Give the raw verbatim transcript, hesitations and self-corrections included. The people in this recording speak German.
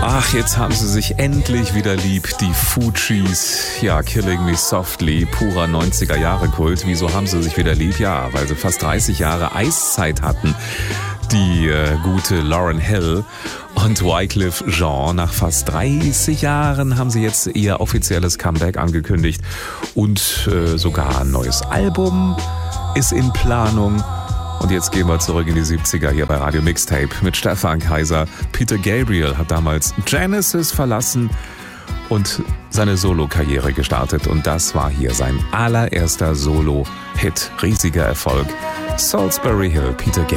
Ach, jetzt haben sie sich endlich wieder lieb, die Fugees. Ja, Killing Me Softly, purer neunziger-Jahre-Kult. Wieso haben sie sich wieder lieb? Ja, weil sie fast dreißig Jahre Eiszeit hatten. Die äh, gute Lauryn Hill und Wyclef Jean. Nach fast dreißig Jahren haben sie jetzt ihr offizielles Comeback angekündigt. Und äh, sogar ein neues Album ist in Planung. Und jetzt gehen wir zurück in die siebziger hier bei Radio Mixtape mit Stefan Kaiser. Peter Gabriel hat damals Genesis verlassen und seine Solo-Karriere gestartet. Und das war hier sein allererster Solo-Hit. Riesiger Erfolg. Salisbury Hill, Peter Gabriel.